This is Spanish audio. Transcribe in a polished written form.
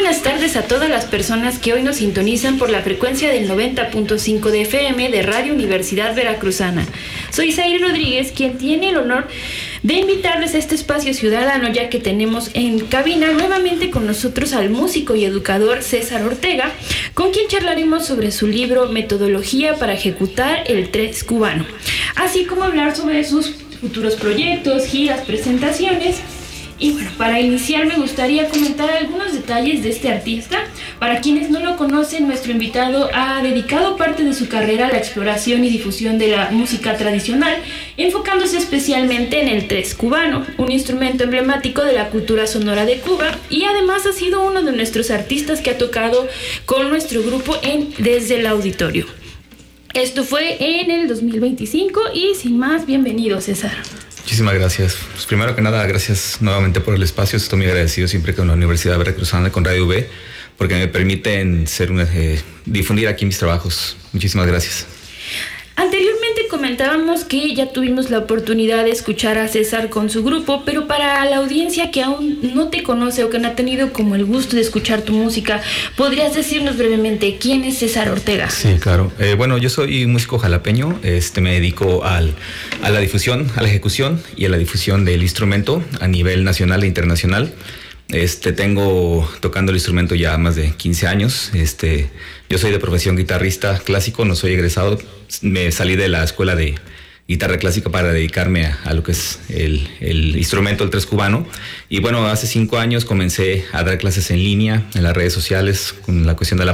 buenas tardes a todas las personas que hoy nos sintonizan por la frecuencia del 90.5 de FM de Radio Universidad Veracruzana. Soy Zairi Rodríguez, quien tiene el honor de invitarles a este espacio ciudadano, ya que tenemos en cabina nuevamente con nosotros al músico y educador César Ortega, con quien charlaremos sobre su libro Metodología para ejecutar el tres cubano, así como hablar sobre sus futuros proyectos, giras, presentaciones. Y bueno, para iniciar me gustaría comentar algunos detalles de este artista. Para quienes no lo conocen, nuestro invitado ha dedicado parte de su carrera a la exploración y difusión de la música tradicional, enfocándose especialmente en el tres cubano, un instrumento emblemático de la cultura sonora de Cuba, y además ha sido uno de nuestros artistas que ha tocado con nuestro grupo Desde el Auditorio. Esto fue en el 2025 y sin más, bienvenido, César. Muchísimas gracias. Pues primero que nada, gracias nuevamente por el espacio. Estoy muy agradecido siempre con la Universidad Veracruzana, con Radio V, porque me permiten difundir aquí mis trabajos. Muchísimas gracias. Anteriormente comentábamos que ya tuvimos la oportunidad de escuchar a César con su grupo, pero para la audiencia que aún no te conoce o que no ha tenido como el gusto de escuchar tu música, ¿podrías decirnos brevemente quién es César Ortega? Sí, claro. Bueno, yo soy músico jalapeño. Me dedico a la difusión, a la ejecución y a la difusión del instrumento a nivel nacional e internacional. Tengo tocando el instrumento ya más de 15 años. Yo soy de profesión guitarrista clásico, no soy egresado. Me salí de la escuela de guitarra clásica para dedicarme a lo que es el instrumento, el tres cubano. Y bueno, hace 5 años comencé a dar clases en línea, en las redes sociales, con la cuestión de la